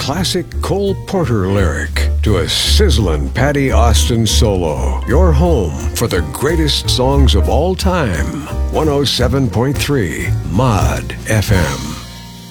classic Cole Porter lyric to a sizzling Patty Austin solo. Your home for the greatest songs of all time. 107.3 Mod FM.